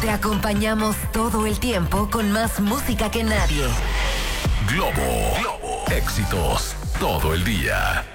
Te acompañamos todo el tiempo con más música que nadie. Globo. Éxitos todo el día.